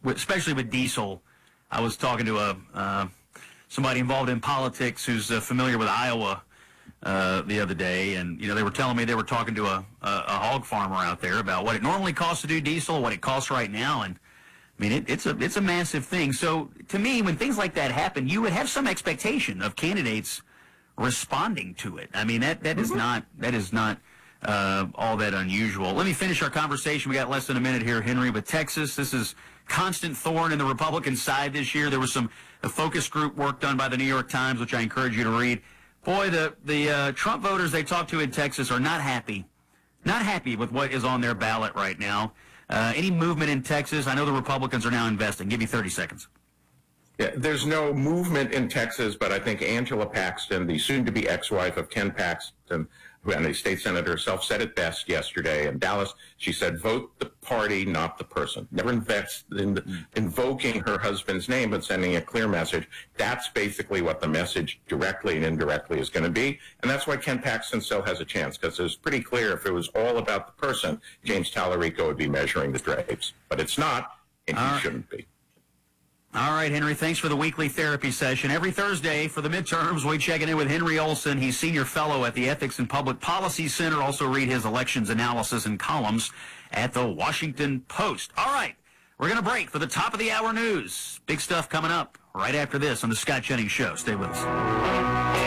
especially with diesel. I was talking to somebody involved in politics who's familiar with Iowa the other day, and they were telling me they were talking to a hog farmer out there about what it normally costs to do diesel, what it costs right now, and I mean it's a massive thing. So to me, when things like that happen, you would have some expectation of candidates responding to it. I mean that is not all that unusual. Let me finish our conversation. We got less than a minute here, Henry, with Texas. This is constant thorn in the Republican side this year. There was a focus group work done by the New York Times, which I encourage you to read. Boy, the Trump voters they talked to in Texas are not happy with what is on their ballot right now. Any movement in Texas? I know the Republicans are now investing. Give me 30 seconds. Yeah, there's no movement in Texas, but I think Angela Paxton, the soon-to-be ex-wife of Ken Paxton, and the state senator herself, said it best yesterday in Dallas. She said, vote the party, not the person. Never invest in invoking her husband's name, but sending a clear message. That's basically what the message directly and indirectly is going to be. And that's why Ken Paxton still has a chance, because it was pretty clear if it was all about the person, James Tallarico would be measuring the drapes. But it's not, and he shouldn't be. All right, Henry, thanks for the weekly therapy session. Every Thursday for the midterms, we checking in with Henry Olsen. He's senior fellow at the Ethics and Public Policy Center. Also read his elections analysis and columns at the Washington Post. All right, we're going to break for the top of the hour news. Big stuff coming up right after this on the Scott Jennings Show. Stay with us.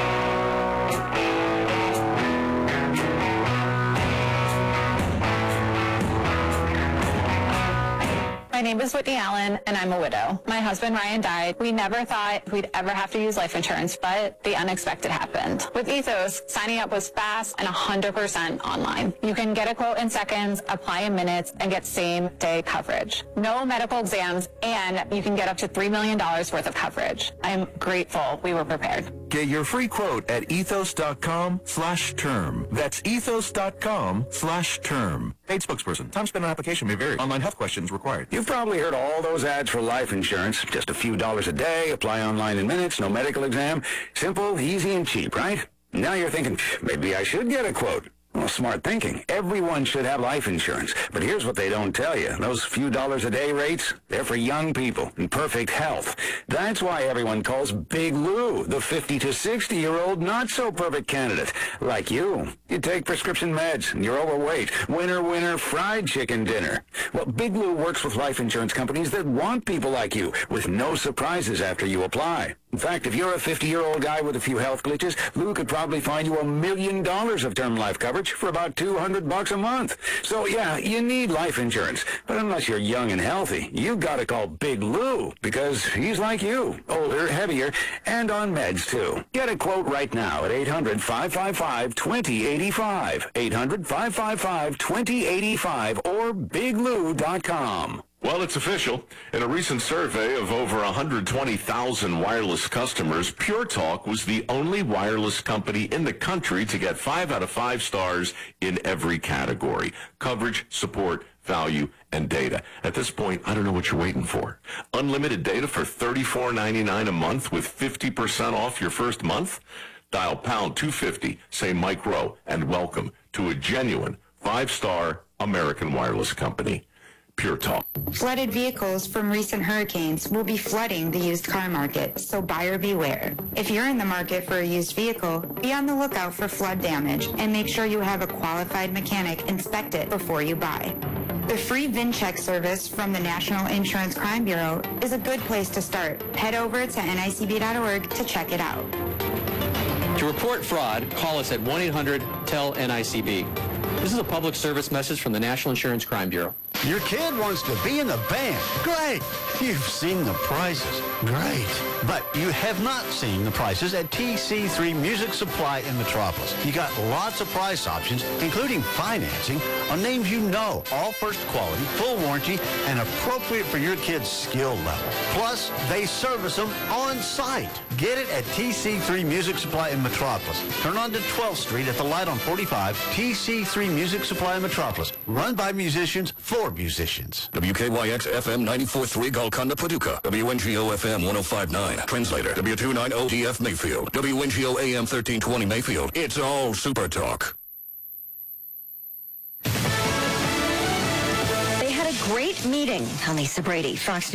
My name is Whitney Allen, and I'm a widow. My husband, Ryan, died. We never thought we'd ever have to use life insurance, but the unexpected happened. With Ethos, signing up was fast and 100% online. You can get a quote in seconds, apply in minutes, and get same-day coverage. No medical exams, and you can get up to $3 million worth of coverage. I am grateful we were prepared. Get your free quote at ethos.com/term. That's ethos.com/term. Paid spokesperson. Time spent on application may vary. Online health questions required. You've probably heard all those ads for life insurance. Just a few dollars a day, apply online in minutes, no medical exam. Simple, easy, and cheap, right? Now you're thinking, maybe I should get a quote. Well, smart thinking. Everyone should have life insurance. But here's what they don't tell you. Those few dollars a day rates, they're for young people in perfect health. That's why everyone calls Big Lou the 50 to 60-year-old not-so-perfect candidate. Like you. You take prescription meds, and you're overweight. Winner, winner, fried chicken dinner. Well, Big Lou works with life insurance companies that want people like you, with no surprises after you apply. In fact, if you're a 50-year-old guy with a few health glitches, Lou could probably find you $1 million of term life coverage for about $200 a month. So, yeah, you need life insurance. But unless you're young and healthy, you've got to call Big Lou, because he's like you, older, heavier, and on meds, too. Get a quote right now at 800-555-2085, 800-555-2085, or biglou.com. Well, it's official. In a recent survey of over 120,000 wireless customers, Pure Talk was the only wireless company in the country to get 5 out of 5 stars in every category: coverage, support, value, and data. At this point, I don't know what you're waiting for. Unlimited data for $34.99 a month with 50% off your first month? Dial pound 250, say Mike Rowe, and welcome to a genuine 5-star American wireless company. Pure Talk. Flooded vehicles from recent hurricanes will be flooding the used car market, so buyer beware. If you're in the market for a used vehicle, be on the lookout for flood damage and make sure you have a qualified mechanic inspect it before you buy. The free VIN check service from the National Insurance Crime Bureau is a good place to start. Head over to nicb.org to check it out. To report fraud, call us at 1-800-TEL-NICB. This is a public service message from the National Insurance Crime Bureau. Your kid wants to be in the band. Great. You've seen the prices. Great. But you have not seen the prices at TC3 Music Supply in Metropolis. You got lots of price options, including financing on names you know, all first quality, full warranty, and appropriate for your kid's skill level. Plus, they service them on site. Get it at TC3 Music Supply in Metropolis. Turn on to 12th Street at the light on 45. TC3 Music Supply in Metropolis. Run by musicians for musicians. WKYX FM 94.3 Golconda, Paducah. WNGO FM 105.9. Translator. W290DF Mayfield. WNGO AM 1320 Mayfield. It's all Super Talk. They had a great meeting. I'm Lisa Brady, Fox